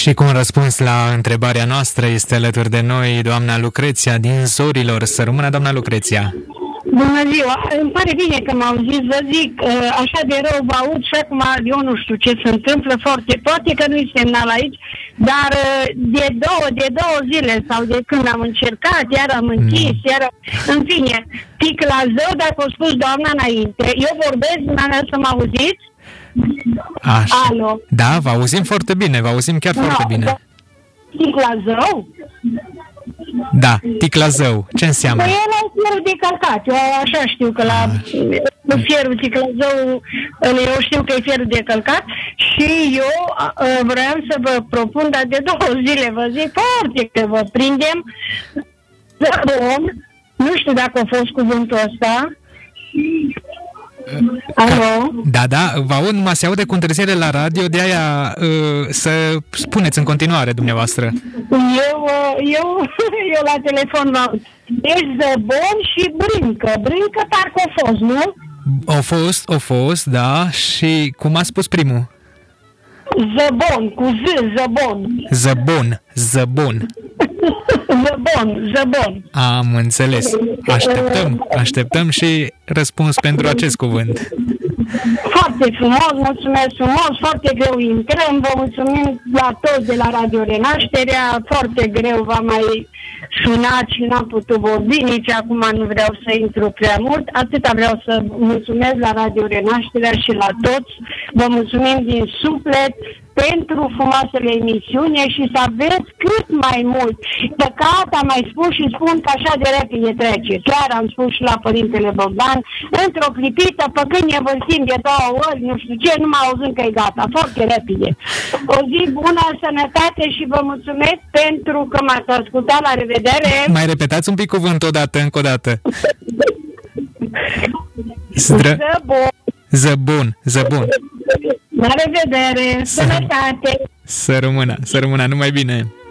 Și cu un răspuns la întrebarea noastră este alături de noi doamna Lucreția din Zorilor. Să rămână, doamna Lucreția. Bună ziua! Îmi pare bine că m-au zis, vă zic, așa de rău vă aud și acum eu nu știu ce se întâmplă foarte, poate că nu-i semnal aici, dar de două zile sau de când am încercat, iar am închis, iar, în fine, pic la zău, dacă o spus doamna înainte, eu vorbesc, să mă auziți? Așa. Alo? Da, vă auzim foarte bine, vă auzim chiar foarte bine. Da. Pic la zău? Da, Ticlazău. Ce înseamnă? Păi e la fierul de călcat. Eu așa știu că la fierul Ticlazău, eu știu că e fierul de călcat și eu vreau să vă propun, dar de 2 zile vă zic foarte că vă prindem zăbon. Nu știu dacă a fost cuvântul ăsta. Alo? Da, vă aud, numai se aude cu întârziere la radio, de aia să spuneți în continuare dumneavoastră. Eu la telefon vă aud. Deci zăbon și brâncă. Brâncă parcă a fost, nu? A fost, da. Și cum a spus primul? Zăbon, cu Z, zăbon. Zăbon. Zăbon. Am înțeles. Așteptăm și răspuns pentru acest cuvânt. Foarte frumos, mulțumesc frumos, foarte greu intrăm, vă mulțumim la toți de la Radio Renașterea, foarte greu v-am mai sunat și n-am putut vorbi, nici acum nu vreau să intru prea mult, atâta vreau să mulțumesc la Radio Renașterea și la toți, vă mulțumim din suflet pentru frumoasele emisiune și să aveți cât mai mult. Păcat, am mai spus și spun că așa de repede trece. Chiar am spus și la Părintele Bogdan, într-o clipită, pe când ne vârstim de 2 ori, nu știu ce, nu mă auzim că e gata, foarte repede. O zi bună, sănătate și vă mulțumesc pentru că m-ați ascultat. La revedere! Mai repetați un pic cuvântul încă o dată. Zăbun. La revedere! Sănătate! Să rămână, numai bine!